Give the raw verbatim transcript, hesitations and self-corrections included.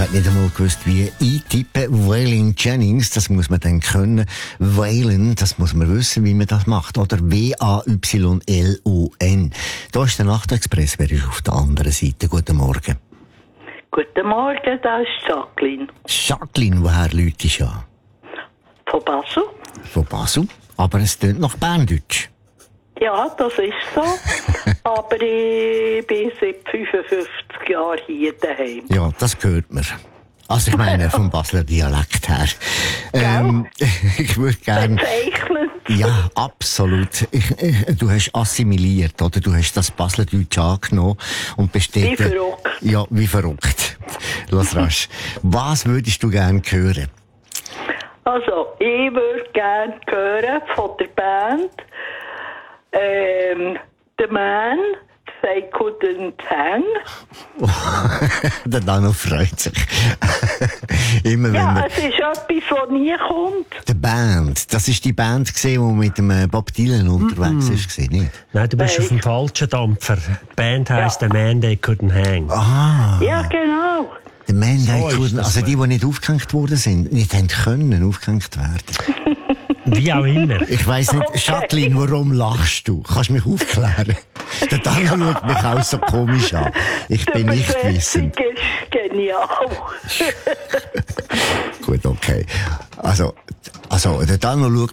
hätte nicht einmal gewusst, wie eintippen. Waylon Jennings, das muss man dann können. Waylon, das muss man wissen, wie man das macht. Oder W A Y L O N. Da ist der Nachtexpress, wer ist auf der anderen Seite? Guten Morgen. Guten Morgen, da ist Jacqueline. Jacqueline, woher läutest du an? Von Basel. Von Basel? Aber es tönt nach Berndeutsch. Ja, das ist so. Aber ich bin seit fünfundfünfzig Jahren hier daheim. Ja, das hört man. Also ich meine, vom Basler Dialekt her. Ähm, ich würde gerne... Bezeichnend. Ja, absolut. Ich, ich, du hast assimiliert, oder? Du hast das Baslerdeutsch angenommen und bist Wie dort... verrückt. Ja, wie verrückt. Los rasch. Was würdest du gerne hören? Also, ich würde gerne hören von der Band ähm, The Man, They Couldn't Hang. Der Dano freut sich. Immer wenn Ja, man... es ist etwas, das nie kommt. Die Band, das ist die Band gesehen, die mit dem äh, Bob Dylan unterwegs Mm-mm. ist, gewesen, nicht? Nein, du bist Nein. auf dem falschen Dampfer. Die Band heisst Ja. «The Man They Couldn't Hang». Ah, Ja, genau. der Man, So der ist couldn't- das also die, so. die nicht aufgehängt worden sind, nicht haben können aufgehängt werden. Wie auch immer. Ich weiss nicht, Okay. Jacqueline, warum lachst du? Kannst du mich aufklären? Der Dano schaut mich auch so komisch an. Ich bin Die nicht Besetzung wissend. ist genial. Gut, okay. Also, also der Dano schaut